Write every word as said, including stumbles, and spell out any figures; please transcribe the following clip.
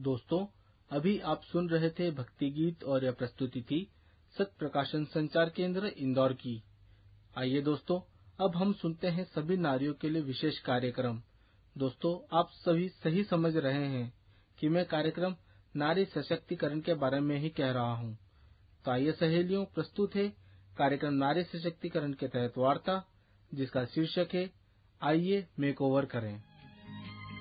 दोस्तों, अभी आप सुन रहे थे भक्ति गीत और यह प्रस्तुति थी सत्य प्रकाशन संचार केंद्र इंदौर की। आइए दोस्तों, अब हम सुनते हैं सभी नारियों के लिए विशेष कार्यक्रम। दोस्तों, आप सभी सही समझ रहे हैं कि मैं कार्यक्रम नारी सशक्तिकरण के बारे में ही कह रहा हूँ। तो आइए सहेलियों, प्रस्तुत है कार्यक्रम नारी सशक्तिकरण के तहत वार्ता, जिसका शीर्षक है आइए मेकओवर करें।